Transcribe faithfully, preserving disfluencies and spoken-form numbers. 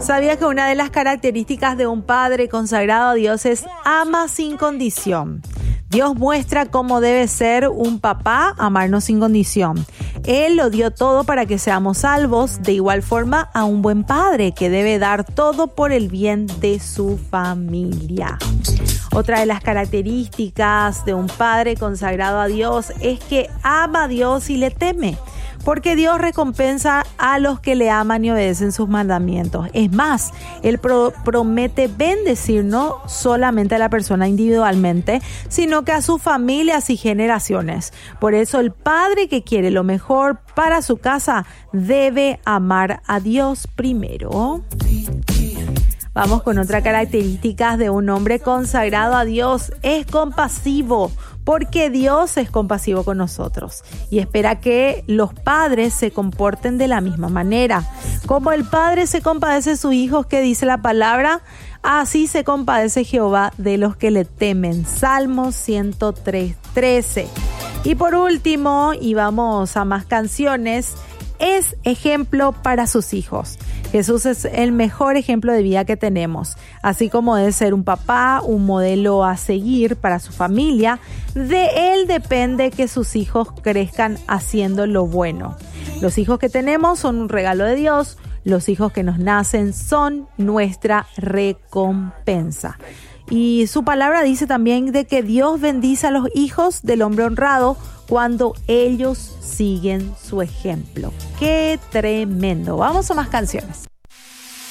¿Sabías que una de las características de un padre consagrado a Dios es ama sin condición? Dios muestra cómo debe ser un papá, amarnos sin condición. Él lo dio todo para que seamos salvos, de igual forma a un buen padre que debe dar todo por el bien de su familia. Otra de las características de un padre consagrado a Dios es que ama a Dios y le teme, porque Dios recompensa a los que le aman y obedecen sus mandamientos. Es más, Él pro- promete bendecir no solamente a la persona individualmente, sino que a sus familias y generaciones. Por eso el padre que quiere lo mejor para su casa debe amar a Dios primero. Vamos con otra característica de un hombre consagrado a Dios. Es compasivo, porque Dios es compasivo con nosotros y espera que los padres se comporten de la misma manera. Como el padre se compadece de sus hijos, que dice la palabra, así se compadece Jehová de los que le temen. Salmo ciento tres, trece. Y por último, y vamos a más canciones, es ejemplo para sus hijos. Jesús es el mejor ejemplo de vida que tenemos, así como debe ser un papá, un modelo a seguir para su familia. De él depende que sus hijos crezcan haciendo lo bueno. Los hijos que tenemos son un regalo de Dios, los hijos que nos nacen son nuestra recompensa. Y su palabra dice también de que Dios bendice a los hijos del hombre honrado cuando ellos siguen su ejemplo. ¡Qué tremendo! Vamos a más canciones.